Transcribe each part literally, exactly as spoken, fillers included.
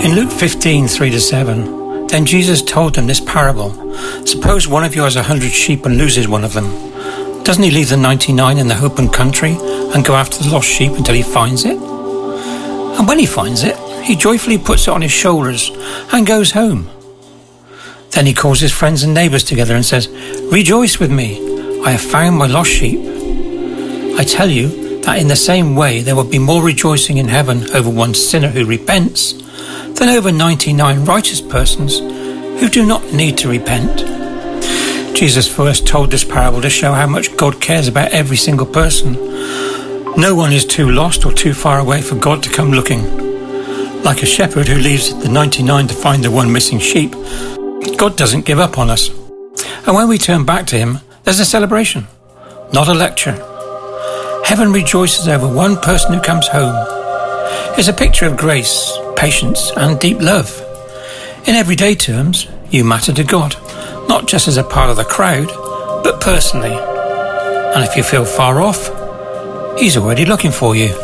In Luke fifteen, three to seven, then Jesus told them this parable. Suppose one of you has a hundred sheep and loses one of them. Doesn't he leave the ninety-nine in the open country and go after the lost sheep until he finds it? And when he finds it, he joyfully puts it on his shoulders and goes home. Then he calls his friends and neighbours together and says, "Rejoice with me, I have found my lost sheep." I tell you that in the same way there will be more rejoicing in heaven over one sinner who repents than over ninety-nine righteous persons who do not need to repent. Jesus first told this parable to show how much God cares about every single person. No one is too lost or too far away for God to come looking. Like a shepherd who leaves the ninety-nine to find the one missing sheep, God doesn't give up on us. And when we turn back to him, there's a celebration, not a lecture. Heaven rejoices over one person who comes home. It's a picture of grace, patience, and deep love. In everyday terms, you matter to God, not just as a part of the crowd, but personally. And if you feel far off, he's already looking for you.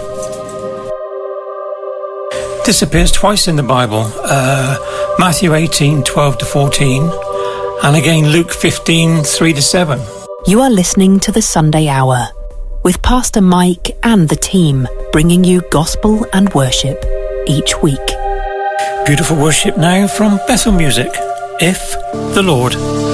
This appears twice in the Bible, uh, Matthew eighteen, twelve to fourteen, and again Luke fifteen, three to seven. You are listening to the Sunday Hour with Pastor Mike and the team, bringing you gospel and worship each week. Beautiful worship now from Bethel Music, If the Lord